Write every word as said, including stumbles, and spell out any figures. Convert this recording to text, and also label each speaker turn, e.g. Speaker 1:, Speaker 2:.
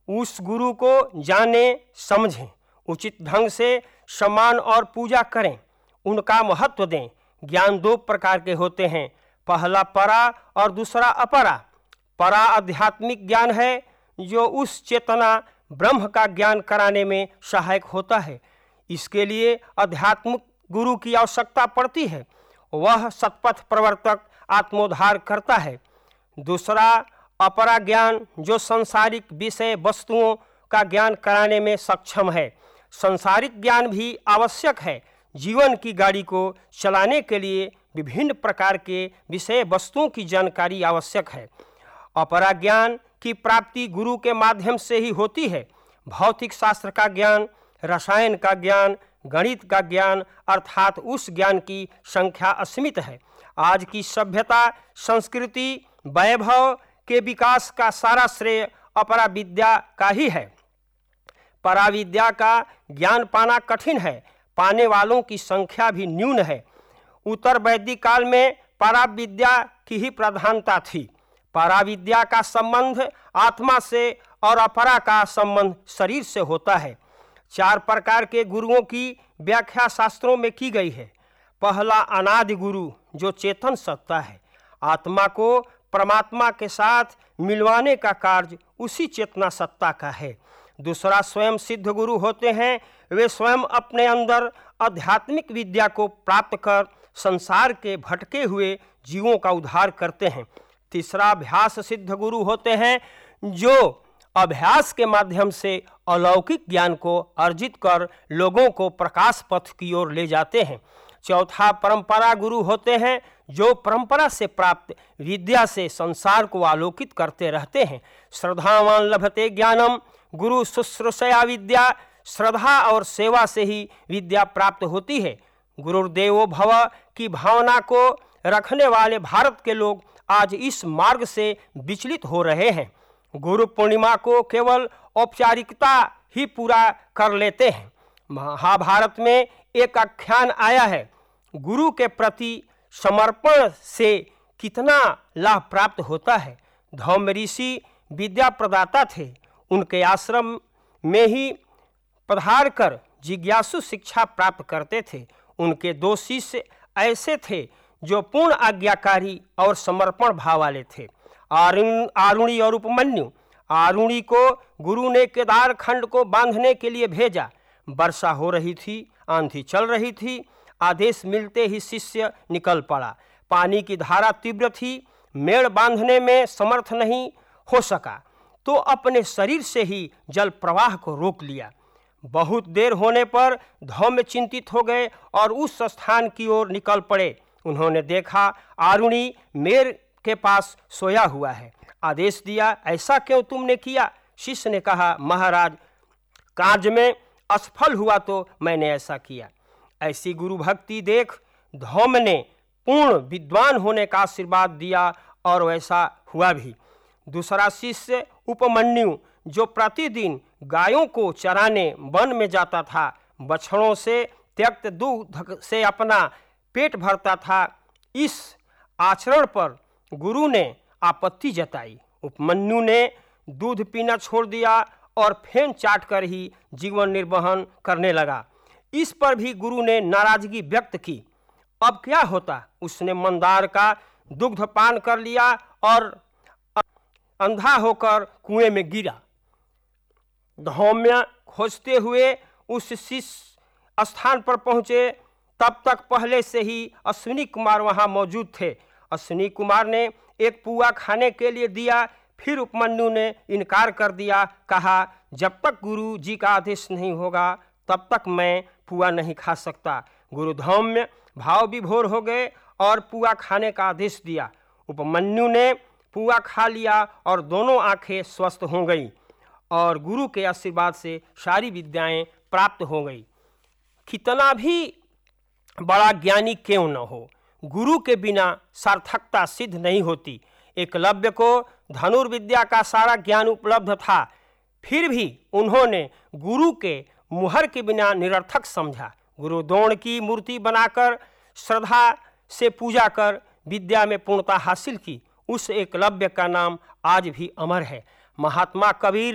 Speaker 1: उस गुरु को जाने समझें, उचित ढंग से सम्मान और पूजा करें, उनका महत्व दें। ज्ञान दो प्रकार के होते हैं, पहला परा और दूसरा अपरा। परा आध्यात्मिक ज्ञान है जो उस चेतना ब्रह्म का ज्ञान कराने में सहायक होता है। इसके लिए आध्यात्मिक गुरु की आवश्यकता पड़ती है, वह सतपथ प्रवर्तक आत्मोद्धार करता है। दूसरा अपरा ज्ञान जो सांसारिक विषय वस्तुओं का ज्ञान कराने में सक्षम है। सांसारिक ज्ञान भी आवश्यक है, जीवन की गाड़ी को चलाने के लिए विभिन्न प्रकार के विषय वस्तुओं की जानकारी आवश्यक है। अपरा ज्ञान की प्राप्ति गुरु के माध्यम से ही होती है। भौतिक शास्त्र का ज्ञान, रसायन का ज्ञान, गणित का ज्ञान अर्थात उस ज्ञान की संख्या असीमित है। आज की सभ्यता, संस्कृति, वैभव के विकास का सारा श्रेय अपरा विद्या का ही है। पराविद्या का ज्ञान पाना कठिन है, पाने वालों की संख्या भी न्यून है। उत्तर वैदिक काल में पराविद्या की ही प्रधानता थी। पराविद्या का संबंध आत्मा से और अपरा का संबंध शरीर से होता है। चार प्रकार के गुरुओं की व्याख्या शास्त्रों में की गई है। पहला अनादि गुरु जो चेतन सत्ता है, आत्मा को परमात्मा के साथ मिलवाने का कार्य उसी चेतना सत्ता का है। दूसरा स्वयं सिद्ध गुरु होते हैं, वे स्वयं अपने अंदर आध्यात्मिक विद्या को प्राप्त कर संसार के भटके हुए जीवों का उद्धार करते हैं। तीसरा अभ्यास सिद्ध गुरु होते हैं जो अभ्यास के माध्यम से अलौकिक ज्ञान को अर्जित कर लोगों को प्रकाश पथ की ओर ले जाते हैं। चौथा परंपरा गुरु होते हैं जो परंपरा से प्राप्त विद्या से संसार को आलोकित करते रहते हैं। श्रद्धावान लभते ज्ञानम, गुरु शुश्रूषया विद्या, श्रद्धा और सेवा से ही विद्या प्राप्त होती है। गुरुदेवो भव की भावना को रखने वाले भारत के लोग आज इस मार्ग से विचलित हो रहे हैं। गुरु पूर्णिमा को केवल औपचारिकता ही पूरा कर लेते हैं। महाभारत में एक आख्यान आया है, गुरु के प्रति समर्पण से कितना लाभ प्राप्त होता है। धौम ऋषि विद्या प्रदाता थे, उनके आश्रम में ही पधार कर जिज्ञासु शिक्षा प्राप्त करते थे। उनके दो शिष्य ऐसे थे जो पूर्ण आज्ञाकारी और समर्पण भाव वाले थे, आरुण आरुणि और उपमन्यु। आरुणि को गुरु ने केदार खंड को बांधने के लिए भेजा। वर्षा हो रही थी, आंधी चल रही थी। आदेश मिलते ही शिष्य निकल पड़ा। पानी की धारा तीव्र थी, मेड़ बांधने में समर्थ नहीं हो सका तो अपने शरीर से ही जल प्रवाह को रोक लिया। बहुत देर होने पर धौम्य चिंतित हो गए और उस स्थान की ओर निकल पड़े। उन्होंने देखा आरुणि मेड़ के पास सोया हुआ है। आदेश दिया, ऐसा क्यों तुमने किया? शिष्य ने कहा, महाराज, कार्य में असफल हुआ तो मैंने ऐसा किया। ऐसी गुरु भक्ति देख धौम्य ने पूर्ण विद्वान होने का आशीर्वाद दिया और वैसा हुआ भी। दूसरा शिष्य उपमन्यु जो प्रतिदिन गायों को चराने वन में जाता था, बछड़ों से त्यक्त दूध से अपना पेट भरता था, इस आचरण पर गुरु ने आपत्ति जताई। उपमन्यु ने दूध पीना छोड़ दिया और फेन चाट कर ही जीवन निर्वहन करने लगा। इस पर भी गुरु ने नाराजगी व्यक्त की। अब क्या होता? उसने मंदार का दुग्ध पान कर लिया और अंधा होकर कुएं में गिरा। धौम्य खोजते हुए उस शिष्य स्थान पर पहुंचे। तब तक पहले से ही अश्विनी कुमार वहां मौजूद थे। अश्विनी कुमार ने एक पुआ खाने के लिए दिया, फिर उपमन्यु ने इनकार कर दिया। कहा, जब तक गुरु जी का आदेश नहीं होगा तब तक मैं पुआ नहीं खा सकता। गुरु धौम्य भाव विभोर हो गए और पुआ खाने का आदेश दिया। उपमन्यु ने पुआ खा लिया और दोनों आंखें स्वस्थ हो गई और गुरु के आशीर्वाद से सारी विद्याएं प्राप्त हो गई। कितना भी बड़ा ज्ञानी क्यों न हो, गुरु के बिना सार्थकता सिद्ध नहीं होती। एकलव्य को धनुर्विद्या का सारा ज्ञान उपलब्ध था, फिर भी उन्होंने गुरु के मुहर के बिना निरर्थक समझा। गुरु द्रोण की मूर्ति बनाकर श्रद्धा से पूजा कर विद्या में पूर्णता हासिल की। उस एकलव्य का नाम आज भी अमर है। महात्मा कबीर